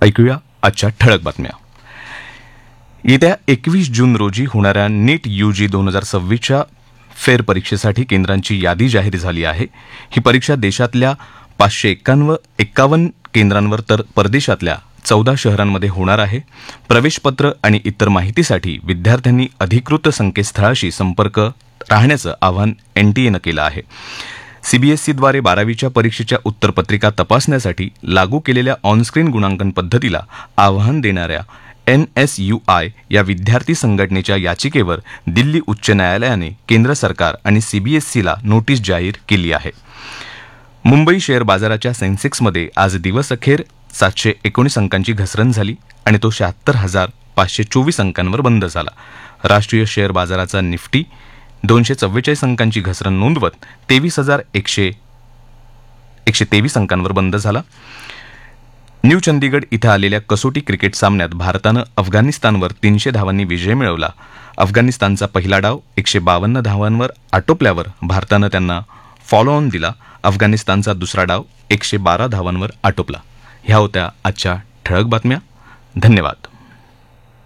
ऐकूया आजच्या ठळक बातम्या. येत्या 21 जून रोजी होणाऱ्या नीट UG 2026च्या फेरपरीक्षेसाठी केंद्रांची यादी जाहीर झाली आहे. ही परीक्षा देशातल्या 551 केंद्रांवर तर परदेशातल्या 14 शहरांमध्ये होणार आहे. प्रवेशपत्र आणि इतर माहितीसाठी विद्यार्थ्यांनी अधिकृत संकेतस्थळाशी संपर्क राहण्याचं आवाहन NTA केलं आहे. CBSEद्वारे 12वीच्या परीक्षेच्या उत्तरपत्रिका तपासण्यासाठी लागू केलेल्या ऑनस्क्रीन गुणांकन पद्धतीला आव्हान देणाऱ्या NSUI या विद्यार्थी संघटनेच्या याचिकेवर दिल्ली उच्च न्यायालयाने केंद्र सरकार आणि CBSEला नोटीस जाहीर केली आहे. मुंबई शेअर बाजाराच्या सेन्सेक्समध्ये आज दिवसअखेर 719 अंकांची घसरण झाली आणि तो 76,524 अंकांवर बंद झाला. राष्ट्रीय शेअर बाजाराचा निफ्टी 244 अंकांची घसरण नोंदवत 23,123 अंकांवर बंद झाला. न्यू चंदीगड इथं आलेल्या कसोटी क्रिकेट सामन्यात भारतानं अफगाणिस्तानवर 300 धावांनी विजय मिळवला. अफगाणिस्तानचा पहिला डाव 152 धावांवर आटोपल्यावर भारतानं त्यांना फॉलो ऑन दिला. अफगाणिस्तानचा दुसरा डाव 112 धावांवर आटोपला. ह्या होत्या आजच्या ठळक बातम्या. धन्यवाद.